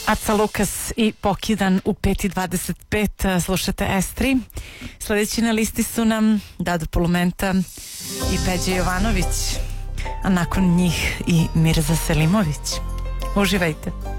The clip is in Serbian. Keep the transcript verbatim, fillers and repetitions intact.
Aca Lukas i Pokidan u pet i dvadeset pet. Slušate S tri. Sledeći na listi su nam Dado Polumenta i Peđa Jovanović, a nakon njih i Mirza Selimović. Uživajte.